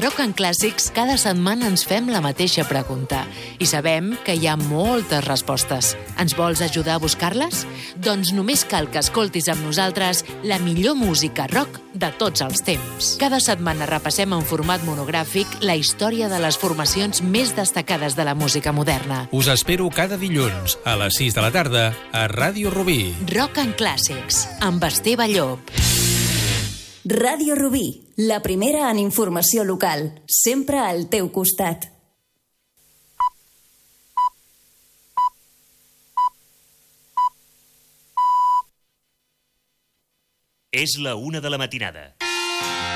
Rock and Clàssics cada setmana ens fem la mateixa pregunta i sabem que hi ha moltes respostes. Ens vols ajudar a buscar-les? Doncs només cal que escoltis amb nosaltres la millor música rock de tots els temps. Cada setmana repassem en format monogràfic la història de les formacions més destacades de la música moderna. Us espero cada dilluns a les 6 de la tarda a Ràdio Rubí. Rock and Clàssics, amb Esteve Llop. Ràdio Rubí, la primera en informació local, sempre al teu costat. És la 1 de la matinada.